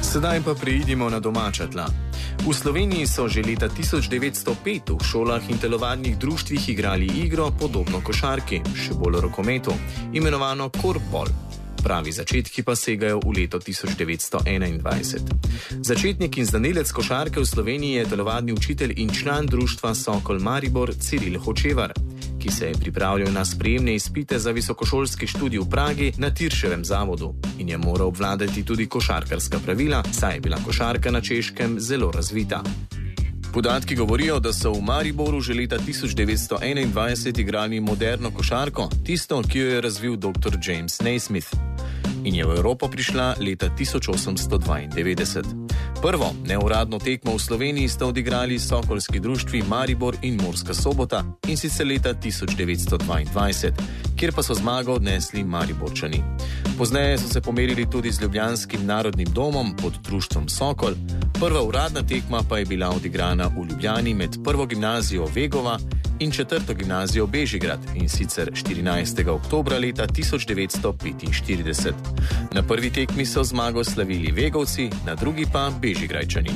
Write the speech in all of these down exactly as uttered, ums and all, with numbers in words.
Sedaj pa preidimo na domača tla. V Sloveniji so že leta tisoč devetsto pet v šolah in telovadnih društvih igrali igro podobno košarki, še bolj rokometu, imenovano korfball. Pravi začetki pa segajo v leto tisoč devetsto enaindvajset. Začetnik in znanilec košarke v Sloveniji je telovadni učitelj in član društva Sokol Maribor Ciril Hočevar, ki se je pripravljal na sprejemne izpite za visokošolski študij v Pragi na Tirševem zavodu in je moral obvladati tudi košarkarska pravila, saj je bila košarka na Češkem zelo razvita. Podatki govorijo, da so v Mariboru že leta tisoč devetsto enaindvajset igrali moderno košarko, tisto, ki jo je razvil doktor James Naismith, in je v Evropo prišla leta tisoč osemsto dvaindevetdeset. Prvo neuradno tekmo v Sloveniji sta odigrali sokolski društvi Maribor in Murska Sobota, in sicer leta tisoč devetsto dvaindvajset, kjer pa so zmago odnesli Mariborčani. Pozneje so se pomerili tudi z ljubljanskim narodnim domom pod društvom Sokol. Prva uradna tekma pa je bila odigrana v Ljubljani med prvo gimnazijo Vegova in četrto gimnazijo Bežigrad, in sicer štirinajstega oktobra leta tisoč devetsto petinštirideset. Na prvi tekmi so zmago slavili Vegovci, na drugi pa Bežigrajčani.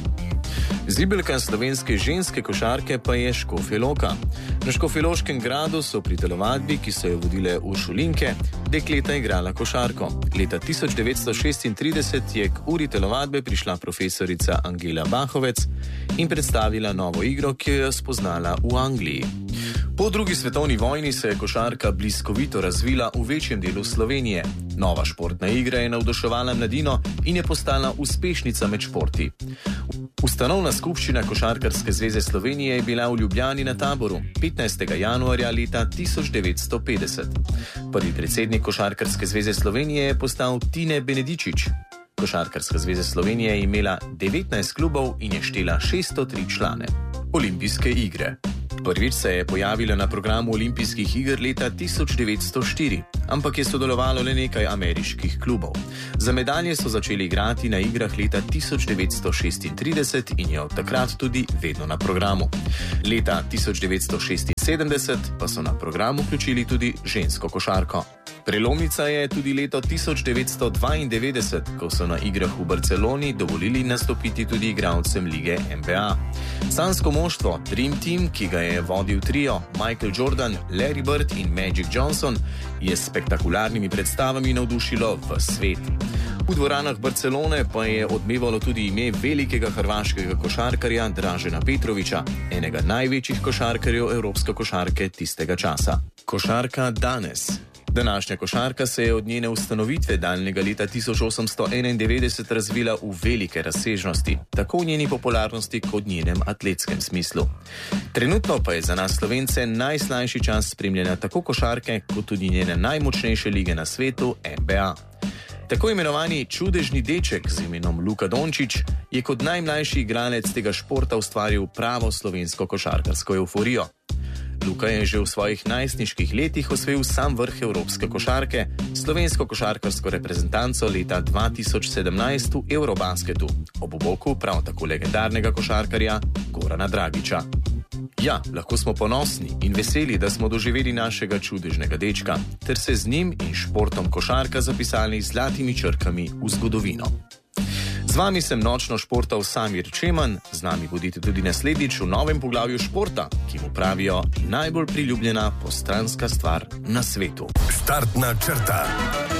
Zibelka slovenske ženske košarke pa je Škofja Loka. Na Škofjeloškem gradu so pri telovadbi, ki so jo vodile uršulinke, dekleta igrala košarko. Leta tisoč devetsto šestintrideset je k uri telovadbe prišla profesorica Angela Bahovec in predstavila novo igro, ki jo je spoznala v Angliji. Po drugi svetovni vojni se je košarka bliskovito razvila v večjem delu Slovenije. Nova športna igra je navduševala mladino in je postala uspešnica med športi. Ustanovna skupščina Košarkarske zveze Slovenije je bila v Ljubljani na Taboru petnajstega januarja leta tisoč devetsto petdeset. Prvi predsednik Košarkarske zveze Slovenije je postal Tine Benedičič. Košarkarska zveza Slovenije je imela devetnajst klubov in je štela šeststo tri člane. Olimpijske igre. Prvič se je pojavila na programu olimpijskih iger leta tisoč devetsto štiri, ampak je sodelovalo le nekaj ameriških klubov. Za medalje so začeli igrati na igrah leta tisoč devetsto šestintrideset in je od takrat tudi vedno na programu. Leta tisoč devetsto šestinsedemdeset pa so na program vključili tudi žensko košarko. Prelomnica je tudi leto tisoč devetsto dvaindevetdeset, ko so na igrah v Barceloni dovolili nastopiti tudi igralcem lige N B A. Sansko moštvo Dream Team, ki ga je vodil trio Michael Jordan, Larry Bird in Magic Johnson, je s spektakularnimi predstavami navdušilo v svet. V dvoranah Barcelone pa je odmevalo tudi ime velikega hrvaškega košarkarja Dražena Petrovića, enega največjih košarkarjev evropske košarke tistega časa. Košarka danes. Današnja košarka se je od njene ustanovitve daljnega leta tisoč osemsto enaindevetdeset razvila v velike razsežnosti, tako v njeni popularnosti kot njenem atletskem smislu. Trenutno pa je za nas Slovence najslajši čas spremljanja tako košarke, kot tudi njene najmočnejše lige na svetu, N B A. Tako imenovani čudežni deček z imenom Luka Dončić je kot najmlajši igralec tega športa ustvaril pravo slovensko košarkarsko evforijo. Luka je že v svojih najstniških letih osvojil sam vrh evropske košarke, slovensko košarkarsko reprezentanco leta dva tisoč sedemnajst v Eurobasketu, ob boku prav tako legendarnega košarkarja Gorana Dragića. Ja, lahko smo ponosni in veseli, da smo doživeli našega čudežnega dečka, ter se z njim in športom košarka zapisali z zlatimi črkami v zgodovino. Z vami sem nočno športal Samir Čeman, z nami bodite tudi naslednjič v novem poglavju športa, ki mu pravijo najbolj priljubljena postranska stvar na svetu. Startna črta.